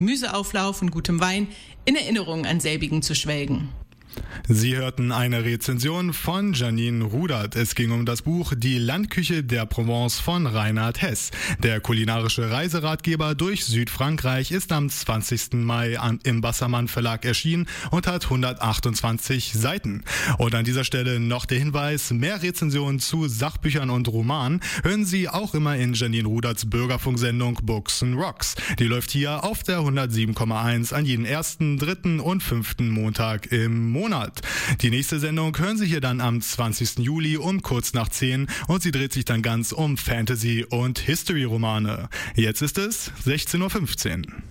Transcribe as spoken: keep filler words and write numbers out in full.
Gemüseauflauf und gutem Wein in Erinnerung an selbigen zu schwelgen. Sie hörten eine Rezension von Janine Rudert. Es ging um das Buch Die Landküche der Provence von Reinhard Hess. Der kulinarische Reiseratgeber durch Südfrankreich ist am zwanzigsten Mai an, im Bassermann Verlag erschienen und hat hundertachtundzwanzig Seiten. Und an dieser Stelle noch der Hinweis, mehr Rezensionen zu Sachbüchern und Romanen hören Sie auch immer in Janine Ruderts Bürgerfunksendung Books and Rocks. Die läuft hier auf der hundertsieben Komma eins an jeden ersten, dritten und fünften Montag im Monat. Monat. Die nächste Sendung hören Sie hier dann am zwanzigsten Juli um kurz nach zehn und sie dreht sich dann ganz um Fantasy- und History-Romane. Jetzt ist es sechzehn Uhr fünfzehn.